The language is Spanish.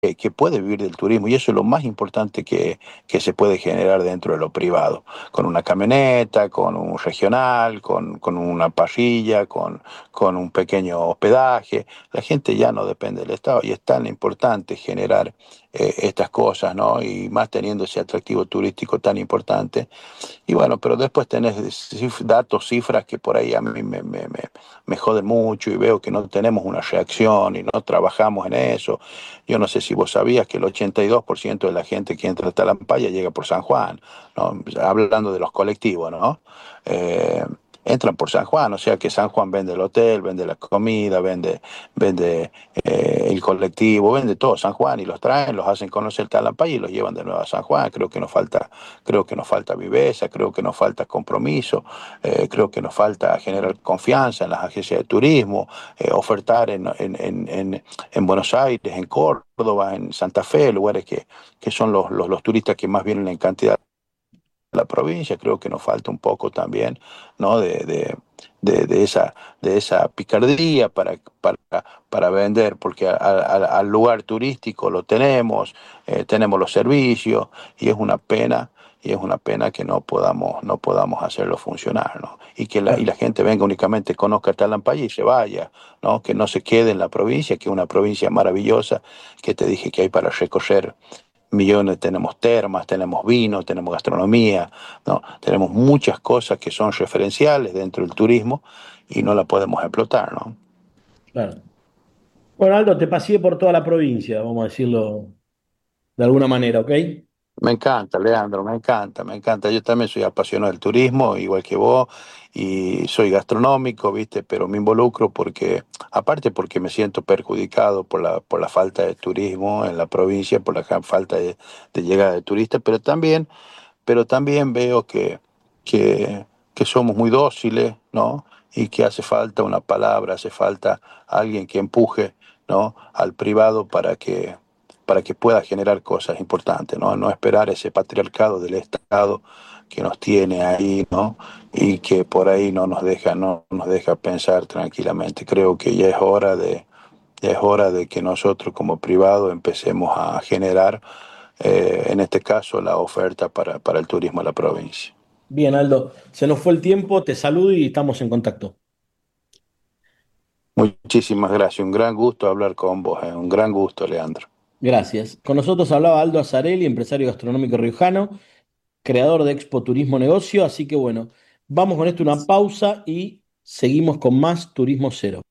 que puede vivir del turismo y eso es lo más importante que se puede generar dentro de lo privado, con una camioneta, con un regional, con una parrilla, con un pequeño hospedaje. La gente ya no depende del Estado y es tan importante generar estas cosas, ¿no? Y más teniendo ese atractivo turístico tan importante. Y bueno, pero después tenés datos, cifras que por ahí a mí me joden mucho y veo que no tenemos una reacción y no trabajamos en eso. Yo no sé si vos sabías que el 82% de la gente que entra a Talampaya llega por San Juan, ¿no? Hablando de los colectivos, ¿no? Eh, Entran por San Juan, o sea que San Juan vende el hotel, vende la comida, vende el colectivo, vende todo San Juan y los traen, los hacen conocer Talampaya y los llevan de nuevo a San Juan. Creo que nos falta viveza, creo que nos falta compromiso, creo que nos falta generar confianza en las agencias de turismo, ofertar en Buenos Aires, en Córdoba, en Santa Fe, lugares que son los turistas que más vienen en cantidad a la provincia. Creo que nos falta un poco también, ¿no? De esa picardía para vender, porque al lugar turístico lo tenemos los servicios, y es una pena, y es una pena que no podamos hacerlo funcionar, ¿no? Y Claro. la gente venga únicamente, conozca Talampaya y se vaya, ¿no? Que no se quede en la provincia, que es una provincia maravillosa, que te dije que hay para recorrer millones, tenemos termas, tenemos vino, tenemos gastronomía, ¿no? Tenemos muchas cosas que son referenciales dentro del turismo y no la podemos explotar, ¿no? Claro. Bueno, Aldo, te paseé por toda la provincia, vamos a decirlo de alguna manera, ¿ok? Me encanta, Leandro, me encanta, me encanta. Yo también soy apasionado del turismo, igual que vos, y soy gastronómico, ¿viste? Pero me involucro porque, aparte porque me siento perjudicado por la falta de turismo en la provincia, por la falta de llegada de turistas, pero también veo que somos muy dóciles, ¿no? Y que hace falta una palabra, hace falta alguien que empuje, ¿no? Al privado para que pueda generar cosas importantes, ¿no? No esperar ese patriarcado del Estado que nos tiene ahí, ¿no? Y que por ahí no nos deja pensar tranquilamente. Creo que ya es hora de que nosotros como privado empecemos a generar, en este caso, la oferta para el turismo de la provincia. Bien, Aldo, se nos fue el tiempo, te saludo y estamos en contacto. Muchísimas gracias, un gran gusto hablar con vos, un gran gusto, Leandro. Gracias. Con nosotros hablaba Aldo Azarelli, empresario gastronómico riojano, creador de Expo Turismo Negocio, así que bueno, vamos con esto una pausa y seguimos con más Turismo Cero.